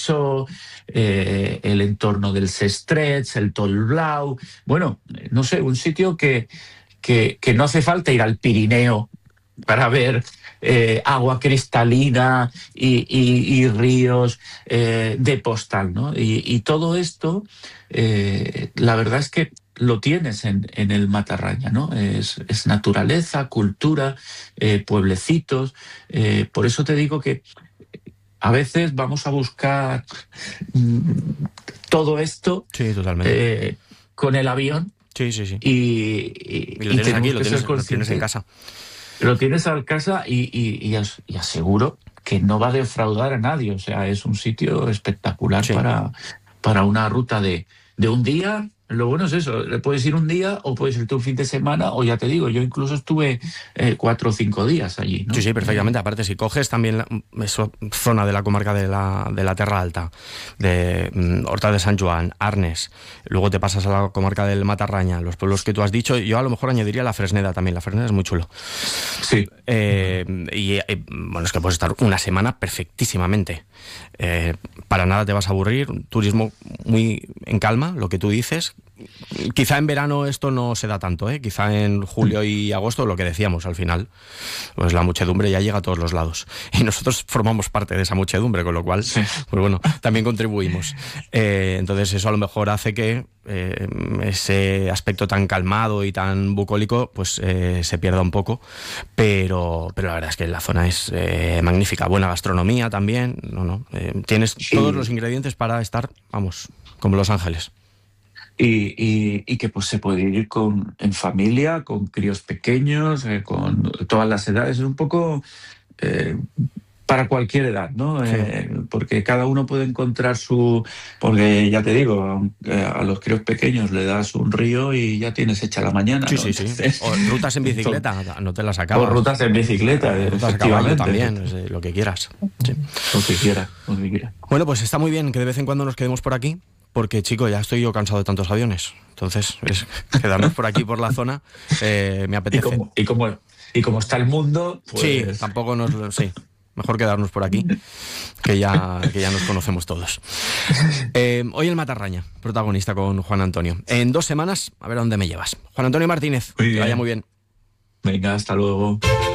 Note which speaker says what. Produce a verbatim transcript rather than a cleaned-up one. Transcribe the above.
Speaker 1: Piso, eh, el entorno del Sestrets, el Tollblau. Bueno, no sé, un sitio que, que, que no hace falta ir al Pirineo para ver eh, agua cristalina y, y, y ríos eh, de postal, ¿no? Y, y todo esto, eh, la verdad es que lo tienes en, en el Matarraña, ¿no? Es, es naturaleza, cultura, eh, pueblecitos. Eh, por eso te digo que a veces vamos a buscar mm, todo esto
Speaker 2: Sí, totalmente.
Speaker 1: eh, con el avión
Speaker 2: Sí, sí, sí.
Speaker 1: y, y,
Speaker 2: Y lo
Speaker 1: y
Speaker 2: tienes aquí,
Speaker 1: tenemos
Speaker 2: lo
Speaker 1: que
Speaker 2: tienes,
Speaker 1: ser
Speaker 2: lo tienes en
Speaker 1: conscientes.
Speaker 2: casa.
Speaker 1: Lo tienes al casa y, y, y, as, y aseguro que no va a defraudar a nadie. O sea, es un sitio espectacular
Speaker 2: Sí.
Speaker 1: para, para una ruta de, de un día. Lo bueno es eso, puedes ir un día o puedes irte un fin de semana, o ya te digo, yo incluso estuve eh, cuatro o cinco días allí, ¿no?
Speaker 2: Sí, sí, perfectamente.
Speaker 1: Eh,
Speaker 2: Aparte, si coges también la, eso, zona de la comarca de la, de la Terra Alta, de mm, Horta de Sant Joan, Arnes, luego te pasas a la comarca del Matarraña, los pueblos que tú has dicho, yo a lo mejor añadiría la Fresneda también. La Fresneda es muy chulo.
Speaker 1: sí.
Speaker 2: Eh, y eh, bueno, es que puedes estar una semana perfectísimamente. Eh, para nada te vas a aburrir, un turismo muy en calma, lo que tú dices. Quizá en verano esto no se da tanto, ¿eh? Quizá en julio y agosto, lo que decíamos al final, pues la muchedumbre ya llega a todos los lados y nosotros formamos parte de esa muchedumbre, con lo cual,
Speaker 1: Sí.
Speaker 2: pues bueno, también contribuimos. Eh, entonces eso a lo mejor hace que eh, ese aspecto tan calmado y tan bucólico pues eh, se pierda un poco, pero, pero la verdad es que la zona es eh, magnífica, buena gastronomía también, no, no, eh, tienes
Speaker 1: Sí.
Speaker 2: todos los ingredientes para estar, vamos, como Los Ángeles.
Speaker 1: Y, y, y que pues se puede ir con, en familia, con críos pequeños, eh, con todas las edades. Es un poco eh, para cualquier edad, ¿no?
Speaker 2: Sí.
Speaker 1: Eh, porque cada uno puede encontrar su... Porque ya te digo, a, a los críos pequeños le das un río y ya tienes hecha la mañana,
Speaker 2: Sí,
Speaker 1: ¿no?
Speaker 2: sí, sí.
Speaker 1: Entonces,
Speaker 2: O rutas en bicicleta, no te las
Speaker 1: o
Speaker 2: acabas.
Speaker 1: rutas en bicicleta,
Speaker 2: Eh, rutas a caballo
Speaker 1: efectivamente.
Speaker 2: también, es, eh, lo que quieras. Sí.
Speaker 1: Lo que quiera, lo que quiera.
Speaker 2: Bueno, pues está muy bien que de vez en cuando nos quedemos por aquí, porque, chico, ya estoy yo cansado de tantos aviones. Entonces, es quedarnos por aquí, por la zona, eh, me
Speaker 1: Y
Speaker 2: apetece.
Speaker 1: como, y, como, y como está el mundo, pues...
Speaker 2: Sí, tampoco nos... Sí, mejor quedarnos por aquí, que ya, que ya nos conocemos todos. Eh, hoy el Matarraña, protagonista con Juan Antonio. En dos semanas, a ver a dónde me llevas. Juan Antonio Martínez,
Speaker 1: Muy
Speaker 2: que vaya
Speaker 1: bien.
Speaker 2: muy bien.
Speaker 1: Venga, hasta luego.